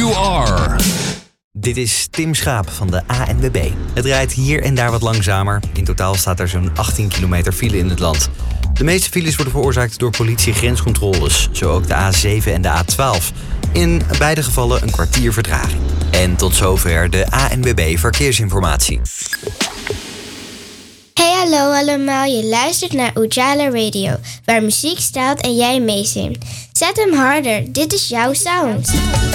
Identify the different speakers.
Speaker 1: you are.
Speaker 2: Dit is Tim Schaap van de ANWB. Het rijdt hier en daar wat langzamer. In totaal staat er zo'n 18 kilometer file in het land. De meeste files worden veroorzaakt door politie-grenscontroles. Zo ook de A7 en de A12. In beide gevallen een kwartier vertraging. En tot zover de ANWB Verkeersinformatie.
Speaker 3: Hey hallo allemaal, je luistert naar Ujala Radio, waar muziek staat en jij meezingt. Zet hem harder, dit is jouw sound.